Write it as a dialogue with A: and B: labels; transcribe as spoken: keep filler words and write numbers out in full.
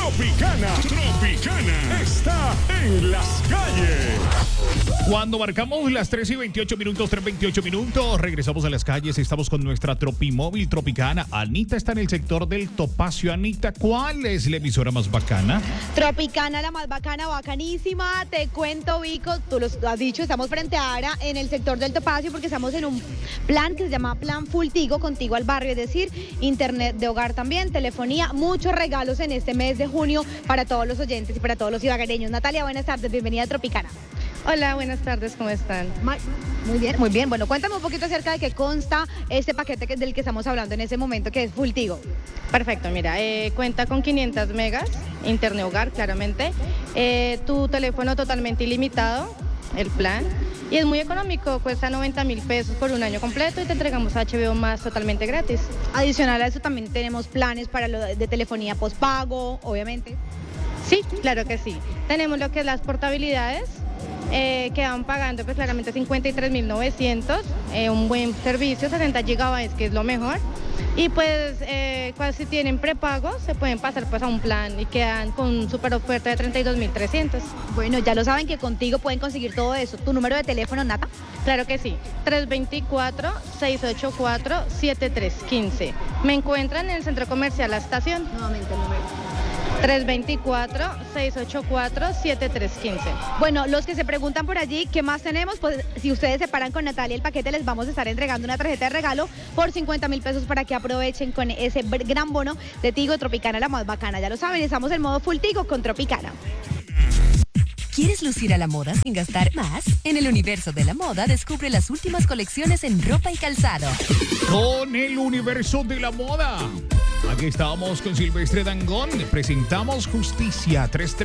A: Tropicana, Tropicana está en las calles.
B: Cuando marcamos las tres y veintiocho minutos, tres y veintiocho minutos, regresamos a las calles. Estamos con nuestra Tropimóvil Tropicana. Anita está en el sector del Topacio. Anita, ¿cuál es la emisora más bacana?
C: Tropicana, la más bacana, bacanísima. Te cuento, Vico, tú lo has dicho, estamos frente a Ara en el sector del Topacio porque estamos en un plan que se llama Plan Full Tigo, contigo al barrio, es decir, internet de hogar también, telefonía, muchos regalos en este mes de junio para todos los oyentes y para todos los ibaguereños. Natalia, buenas tardes, bienvenida a Tropicana.
D: Hola, buenas tardes, ¿cómo están?
C: Muy bien, muy bien. Bueno, cuéntame un poquito acerca de qué consta este paquete que- del que estamos hablando en ese momento, que es Full Tigo.
D: Perfecto, mira, eh, cuenta con quinientas megas, internet hogar, claramente, eh, tu teléfono totalmente ilimitado, el plan, y es muy económico, cuesta noventa mil pesos por un año completo y te entregamos H B O más totalmente gratis.
C: Adicional a eso también tenemos planes para lo de, de telefonía postpago, obviamente.
D: Sí, claro que sí. Tenemos lo que es las portabilidades, eh, que van pagando pues claramente cincuenta y tres mil novecientos, eh, un buen servicio, setenta gigabytes, que es lo mejor. Y pues eh, cuando si tienen prepago se pueden pasar pues a un plan y quedan con super oferta de treinta y dos mil trescientos.
C: Bueno, ya lo saben que contigo pueden conseguir todo eso. ¿Tu número de teléfono, Nata?
D: Claro que sí, tres dos cuatro, seis ocho cuatro, siete tres uno cinco. Me encuentran en el Centro Comercial La Estación.
C: Nuevamente el número.
D: tres dos cuatro, seis ocho cuatro, siete tres uno cinco.
C: Bueno, los que se preguntan por allí, ¿qué más tenemos? Pues si ustedes se paran con Natalia el paquete, les vamos a estar entregando una tarjeta de regalo por cincuenta mil pesos para que aprovechen con ese gran bono de Tigo. Tropicana, la más bacana. Ya lo saben, estamos en modo Full Tigo con Tropicana.
E: ¿Quieres lucir a la moda sin gastar más? En el universo de la moda descubre las últimas colecciones en ropa y calzado.
B: Con el universo de la moda. Aquí estamos con Silvestre Dangond. Presentamos Justicia tres tres.